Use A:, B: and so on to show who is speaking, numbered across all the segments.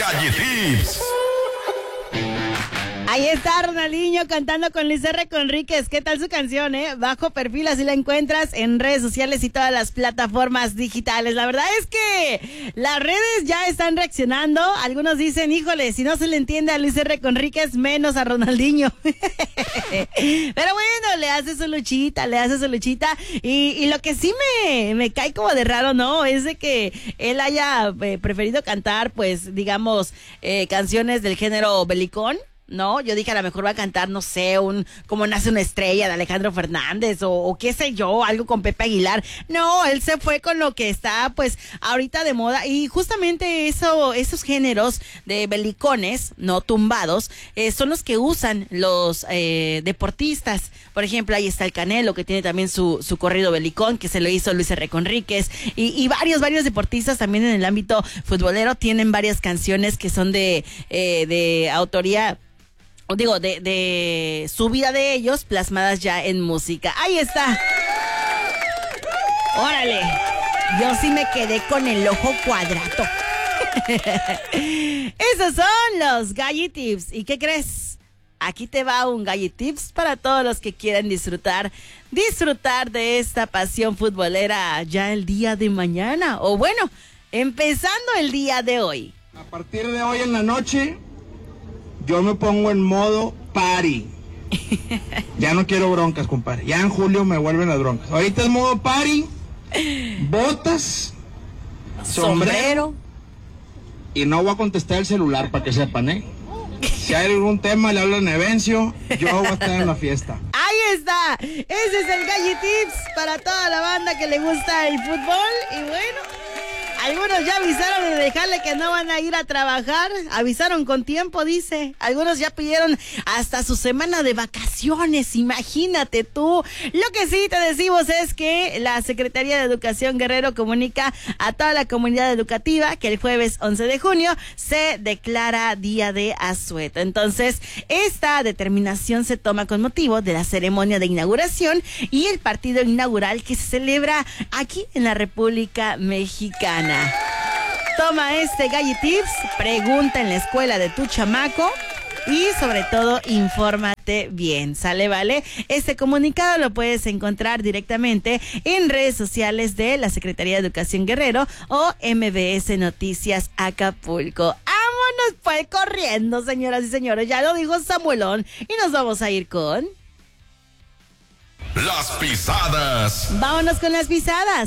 A: Galletips.
B: Ahí está Ronaldinho cantando con Luis R. Conríquez. ¿Qué tal su canción, Bajo perfil, así la encuentras en redes sociales y todas las plataformas digitales. La verdad es que las redes ya están reaccionando. Algunos dicen, híjole, si no se le entiende a Luis R. Conríquez, menos a Ronaldinho. Pero bueno, le hace su luchita. Y lo que sí me cae como de raro, ¿no? Es de que él haya preferido cantar, pues, digamos, canciones del género belicón. No, yo dije a lo mejor va a cantar, no sé, Como nace una estrella de Alejandro Fernández o qué sé yo, algo con Pepe Aguilar. No, él se fue con lo que está pues ahorita de moda y justamente esos géneros de belicones, no tumbados, son los que usan los deportistas. Por ejemplo, ahí está el Canelo que tiene también su corrido belicón que se lo hizo Luis R. Conríquez y varios deportistas también en el ámbito futbolero tienen varias canciones que son de autoría, digo, de su vida de ellos, plasmadas ya en música. Ahí está. Órale. Yo sí me quedé con el ojo cuadrado. Esos son los Galletips. ¿Y qué crees? Aquí te va un Galletips para todos los que quieran disfrutar de esta pasión futbolera ya el día de mañana. O bueno, empezando el día de hoy.
C: A partir de hoy en la noche, yo me pongo en modo party. Ya no quiero broncas, compadre. Ya en julio me vuelven las broncas. Ahorita es modo party, botas, sombrero. Y no voy a contestar el celular para que sepan, Si hay algún tema, le hablan a Evencio, yo voy a estar en la fiesta.
B: Ahí está. Ese es el Galletips para toda la banda que le gusta el fútbol. Y bueno, algunos ya avisaron de dejarle que no van a ir a trabajar. Avisaron con tiempo, dice. Algunos ya pidieron hasta su semana de vacaciones. Imagínate tú. Lo que sí te decimos es que la Secretaría de Educación Guerrero comunica a toda la comunidad educativa que el jueves 11 de junio se declara día de asueto. Entonces, esta determinación se toma con motivo de la ceremonia de inauguración y el partido inaugural que se celebra aquí en la República Mexicana. Toma este Galletips, pregunta en la escuela de tu chamaco y sobre todo infórmate bien, ¿sale? ¿Vale? Este comunicado lo puedes encontrar directamente en redes sociales de la Secretaría de Educación Guerrero o MBS Noticias Acapulco. Vámonos pues corriendo, señoras y señores, ya lo dijo Samuelón y nos vamos a ir con...
A: Las pisadas.
B: Vámonos con las pisadas.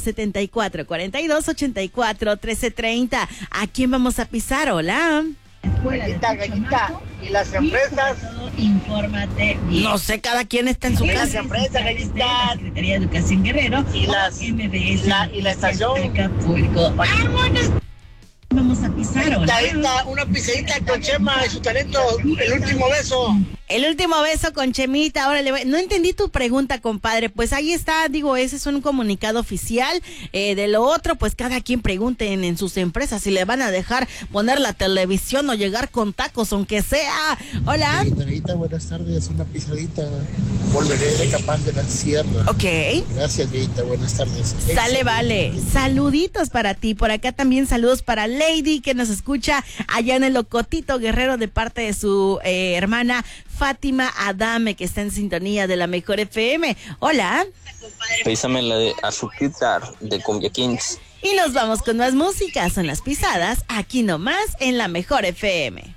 B: 74-42-84-1330. ¿A quién vamos a pisar? Hola.
D: Gallita. Y las empresas.
B: Infórmate bien. No sé, cada quien está en su casa.
D: Las empresas, Gallita.
B: Secretaría de Educación Guerrero.
D: Y la estación.
B: Acapulco. Vámonos. Vamos a pisar,
D: Gallita, una pisadita con Chema y su talento. El último beso.
B: El último beso con Chemita. Órale, no entendí tu pregunta, compadre. Pues ahí está, digo, ese es un comunicado oficial. De lo otro, pues cada quien pregunte en sus empresas si le van a dejar poner la televisión o llegar con tacos, aunque sea. Hola.
E: Gallita, buenas tardes. Una pisadita. Volveré de Capán de la Sierra.
B: Ok.
E: Gracias, Gallita. Buenas tardes.
B: Sale, vale. Saluditos para ti. Por acá también saludos para Lady, que nos escucha allá en el Ocotito Guerrero de parte de su hermana Fátima Adame, que está en sintonía de la Mejor FM. Hola.
F: Písame la de Azuquitar de Cumbia Kings.
B: Y nos vamos con más música. Son las pisadas, aquí nomás en la Mejor FM.